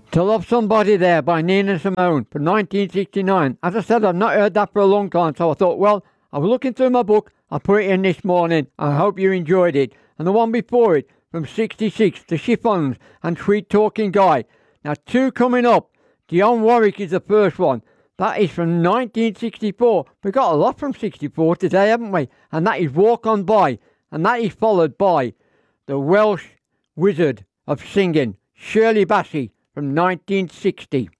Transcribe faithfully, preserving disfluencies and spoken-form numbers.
To Love Somebody There by Nina Simone from nineteen sixty-nine. As I said, I've not heard that for a long time, so I thought, well, I was looking through my book, I put it in this morning, and I hope you enjoyed it. And the one before it, from sixty-six, The Chiffons and Sweet Talking Guy. Now, two coming up. Dionne Warwick is the first one. That is from nineteen sixty-four. We've got a lot from sixty-four today, haven't we? And that is Walk On By. And that is followed by The Welsh Wizard of Singing, Shirley Bassey, from nineteen sixty.